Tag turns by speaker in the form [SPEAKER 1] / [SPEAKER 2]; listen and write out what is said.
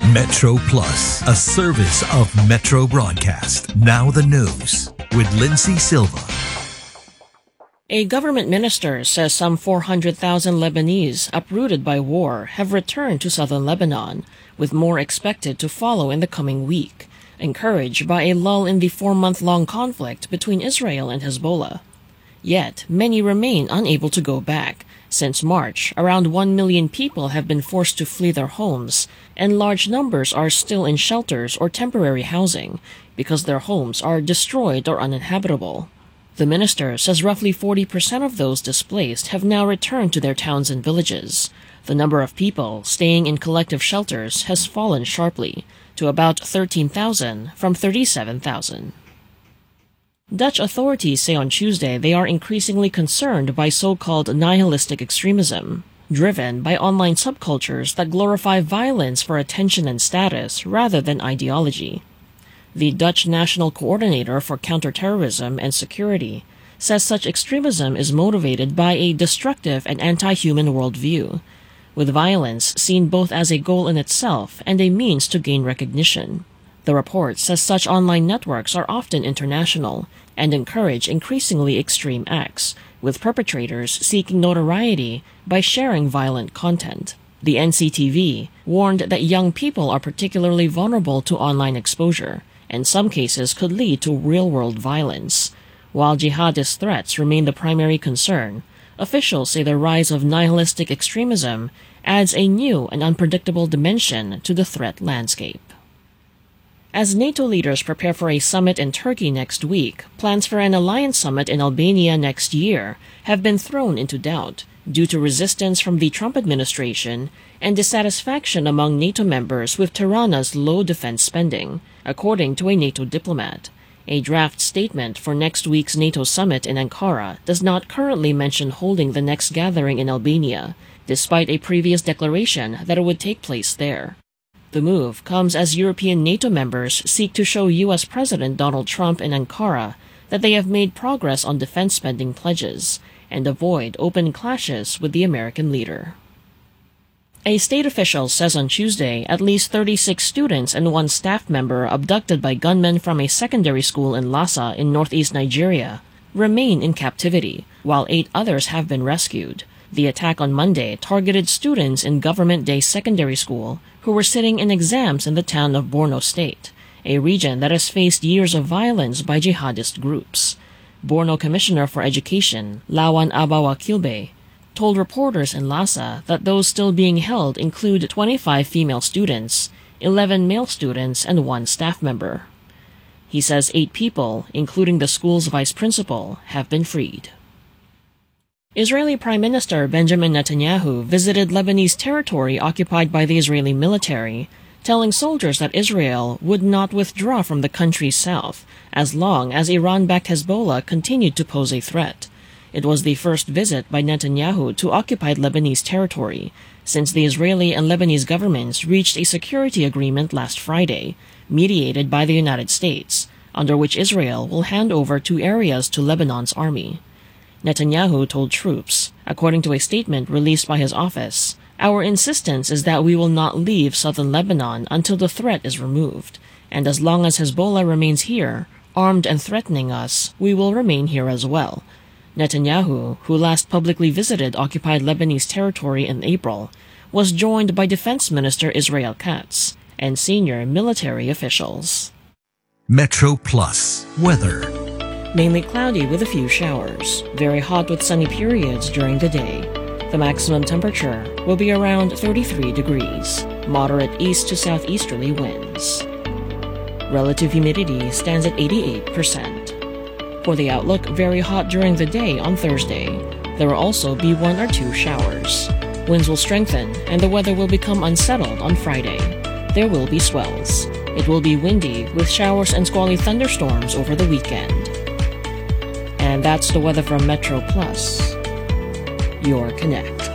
[SPEAKER 1] Metro Plus, a service of Metro Broadcast. Now the news with Lindsay Silva.
[SPEAKER 2] A government minister says some 400,000 Lebanese uprooted by war have returned to southern Lebanon, with more expected to follow in the coming week, encouraged by a lull in the 4-month-long conflict between Israel and Hezbollah. Yet, many remain unable to go back. Since March, around 1 million people have been forced to flee their homes, and large numbers are still in shelters or temporary housing because their homes are destroyed or uninhabitable. The minister says roughly 40% of those displaced have now returned to their towns and villages. The number of people staying in collective shelters has fallen sharply to about 13,000 from 37,000. Dutch authorities say on Tuesday they are increasingly concerned by so-called nihilistic extremism, driven by online subcultures that glorify violence for attention and status rather than ideology. The Dutch National Coordinator for Counterterrorism and Security says such extremism is motivated by a destructive and anti-human worldview, with violence seen both as a goal in itself and a means to gain recognition. The report says such online networks are often international and encourage increasingly extreme acts, with perpetrators seeking notoriety by sharing violent content. The NCTV warned that young people are particularly vulnerable to online exposure, and some cases could lead to real-world violence. While jihadist threats remain the primary concern, officials say the rise of nihilistic extremism adds a new and unpredictable dimension to the threat landscape. As NATO leaders prepare for a summit in Turkey next week, plans for an alliance summit in Albania next year have been thrown into doubt due to resistance from the Trump administration and dissatisfaction among NATO members with Tirana's low defense spending, according to a NATO diplomat. A draft statement for next week's NATO summit in Ankara does not currently mention holding the next gathering in Albania, despite a previous declaration that it would take place there. The move comes as European NATO members seek to show U.S. President Donald Trump in Ankara that they have made progress on defense spending pledges and avoid open clashes with the American leader. A state official says on Tuesday at least 36 students and one staff member abducted by gunmen from a secondary school in Lassa in northeast Nigeria remain in captivity, while 8 others have been rescued. The attack on Monday targeted students in Government Day Secondary School who were sitting in exams in the town of Borno State, a region that has faced years of violence by jihadist groups. Borno Commissioner for Education, Lawan Abawa Kilbe, told reporters in Lassa that those still being held include 25 female students, 11 male students, and 1 staff member. He says 8 people, including the school's vice principal, have been freed. Israeli Prime Minister Benjamin Netanyahu visited Lebanese territory occupied by the Israeli military, telling soldiers that Israel would not withdraw from the country's south as long as Iran-backed Hezbollah continued to pose a threat. It was the first visit by Netanyahu to occupied Lebanese territory since the Israeli and Lebanese governments reached a security agreement last Friday, mediated by the United States, under which Israel will hand over 2 areas to Lebanon's army. Netanyahu told troops, according to a statement released by his office, "Our insistence is that we will not leave southern Lebanon until the threat is removed, and as long as Hezbollah remains here, armed and threatening us, we will remain here as well." Netanyahu, who last publicly visited occupied Lebanese territory in April, was joined by Defense Minister Israel Katz and senior military officials.
[SPEAKER 1] Metro Plus weather.
[SPEAKER 2] Mainly cloudy with a few showers. Very hot with sunny periods during the day. The maximum temperature will be around 33 degrees. Moderate east to southeasterly winds. Relative humidity stands at 88%. For the outlook, very hot during the day on Thursday. There will also be 1 or 2 showers. Winds will strengthen and the weather will become unsettled on Friday. There will be swells. It will be windy with showers and squally thunderstorms over the weekend. And that's the weather from Metro Plus, your connect.